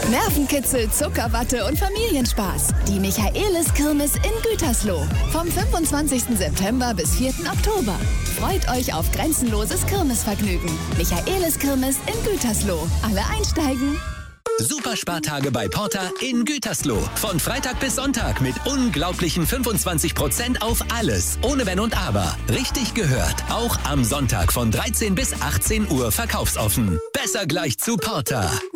Nervenkitzel, Zuckerwatte und Familienspaß. Die Michaelis-Kirmes in Gütersloh. Vom 25. September bis 4. Oktober. Freut euch auf grenzenloses Kirmesvergnügen. Michaelis-Kirmes in Gütersloh. Alle einsteigen. Superspartage bei Porter in Gütersloh. Von Freitag bis Sonntag mit unglaublichen 25% auf alles. Ohne Wenn und Aber. Richtig gehört. Auch am Sonntag von 13 bis 18 Uhr verkaufsoffen. Besser gleich zu Porter.